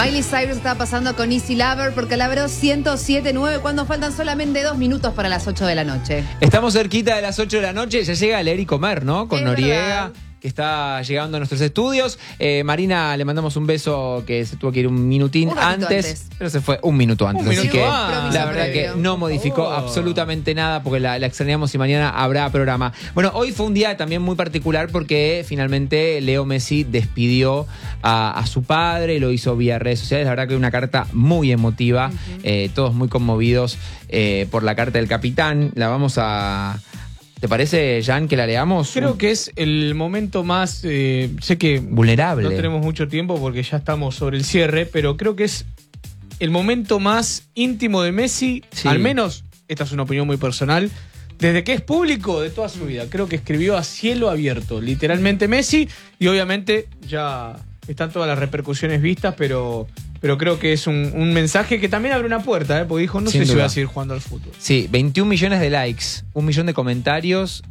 Miley Cyrus está pasando con Easy Lover por Calabro 107.9 cuando faltan solamente 2 minutos para las 8 de la noche. Estamos cerquita de las 8 de la noche, ya llega a Leer y Comer, ¿no? Con Es Noriega, verdad. que está llegando a nuestros estudios. Marina, le mandamos un beso que se tuvo que ir un minutín Un ratito antes, pero se fue un minuto antes. Un así minuto que antes. la verdad que no modificó absolutamente nada porque la extrañamos y mañana habrá programa. Bueno, hoy fue un día también muy particular porque finalmente Leo Messi despidió a su padre, lo hizo vía redes sociales. La verdad que una carta muy emotiva, todos muy conmovidos por la carta del capitán. La vamos a... ¿Te parece, Jan, que la leamos? Creo que es el momento más, sé que vulnerable. no tenemos mucho tiempo porque ya estamos sobre el cierre, pero creo que es el momento más íntimo de Messi, Sí. al menos, esta es una opinión muy personal, desde que es público de toda su vida. Creo que escribió a cielo abierto, literalmente Messi, y obviamente ya están todas las repercusiones vistas, pero creo que es un mensaje que también abre una puerta, porque dijo, no Sin sé si duda. voy a seguir jugando al fútbol. Sí, 21 millones de likes, 1 millón de comentarios,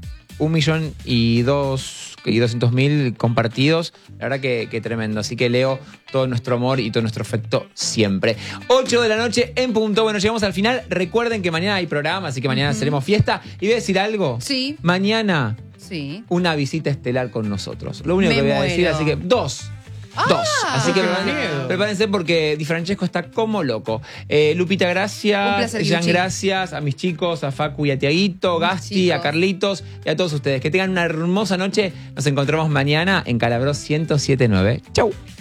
1.200.000 compartidos. La verdad que tremendo. Así que Leo, todo nuestro amor y todo nuestro afecto siempre. 8 de la noche en punto. Bueno, llegamos al final. Recuerden que mañana hay programa, así que mañana seremos fiesta. Y voy a decir algo. Sí. Mañana Sí. una visita estelar con nosotros. Lo único Me que voy a decir, muero. así que dos. Así que qué miedo. prepárense porque Di Francesco está como loco. Lupita, Un gracias. placer, Jan, Yuchi. gracias. A mis chicos, a Facu y a Tiaguito, Gasti, chicos. a Carlitos y a todos ustedes. Que tengan una hermosa noche. Nos encontramos mañana en Calabro 107.9. Chau.